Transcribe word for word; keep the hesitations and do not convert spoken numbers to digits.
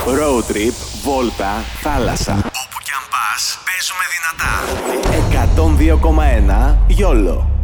Road trip, βόλτα, θάλασσα. Όπου κι αν πας, παίζουμε δυνατά. εκατόν δύο κόμμα ένα YOLO.